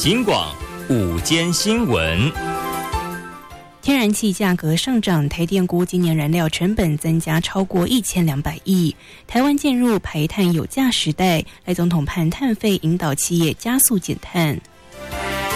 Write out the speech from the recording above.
警广午间新闻。 天然气价格上涨，台电估今年燃料成本增加超过1200亿。台湾进入排碳有价时代，赖总统盼碳费引导企业加速减碳。